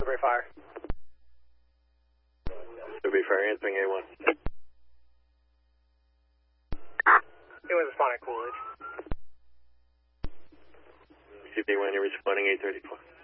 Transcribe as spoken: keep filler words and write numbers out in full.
Sudbury Fire. Sudbury Fire, answering A one. It was responding Coolidge. C B one, you're responding eight thirty-four.